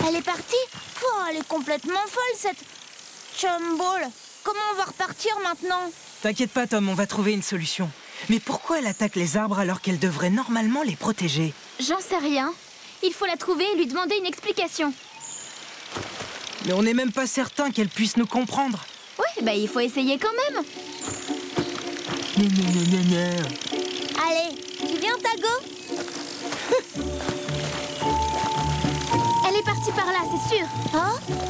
Elle est partie? Oh, elle est complètement folle, cette Chumball. Comment on va repartir maintenant? T'inquiète pas, Tom, on va trouver une solution. Mais pourquoi elle attaque les arbres alors qu'elle devrait normalement les protéger? J'en sais rien. Il faut la trouver et lui demander une explication. Mais on n'est même pas certain qu'elle puisse nous comprendre. Ouais, bah il faut essayer quand même. Allez, tu viens, Tago? Elle est partie par là, c'est sûr. Hein?